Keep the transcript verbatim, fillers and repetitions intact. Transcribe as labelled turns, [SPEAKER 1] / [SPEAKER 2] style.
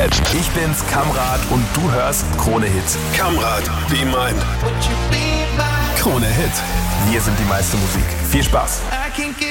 [SPEAKER 1] jetzt.
[SPEAKER 2] Ich bin's, Kamrat, und du hörst Krone Hit.
[SPEAKER 1] Kamrat, wie mein Krone Hit.
[SPEAKER 2] Wir sind die meiste Musik. Viel Spaß.